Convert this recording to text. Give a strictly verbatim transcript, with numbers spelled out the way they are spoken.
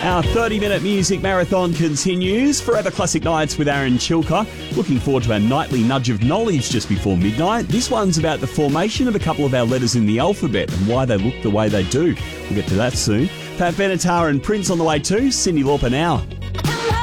Our thirty-minute music marathon continues. Forever Classic Nights with Aaron Chilker. Looking forward to our nightly nudge of knowledge just before midnight. This one's about the formation of a couple of our letters in the alphabet and why they look the way they do. We'll get to that soon. Pat Benatar and Prince on the way too. Cyndi Lauper now.